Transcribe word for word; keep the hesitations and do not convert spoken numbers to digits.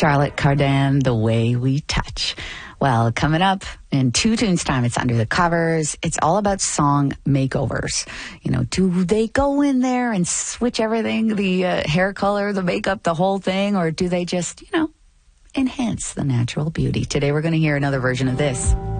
Charlotte Cardin, The Way We Touch. Well, coming up in Two Tunes time, it's Under the Covers. It's all about song makeovers. You know, do they go in there and switch everything, the uh, hair color, the makeup, the whole thing, or do they just, you know, enhance the natural beauty? Today we're going to hear another version of this.